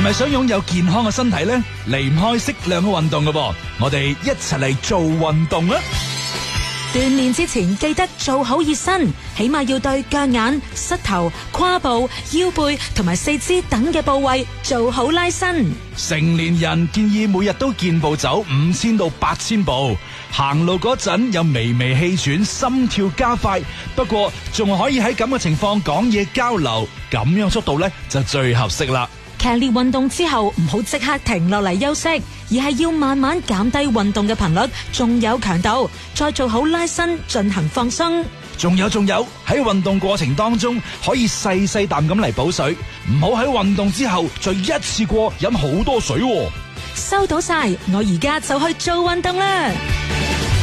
咪想擁有健康嘅身體呢？離唔開適量嘅運動㗎噃，我哋一齊嚟做運動啊！ 鍛煉之前記得做好熱身，起碼要對腳眼、膝頭、胯部、腰背同埋四肢等嘅部位做好拉伸。 成年人建議每日都健步走5000到8000步，行路嗰陣有微微氣喘，心跳加快。不過仲可以喺咁嘅情況講嘢交流，咁樣速度呢就最合適啦。 劇烈運動之後唔好即刻停落嚟休息，而係要慢慢減低運動嘅頻率，仲有強度，再做好拉伸進行放鬆。 仲有喺運動過程當中可以細細啖咁嚟補水，唔好喺運動之後再一次過飲好多水喎。 收到晒，我而家就去做運動啦。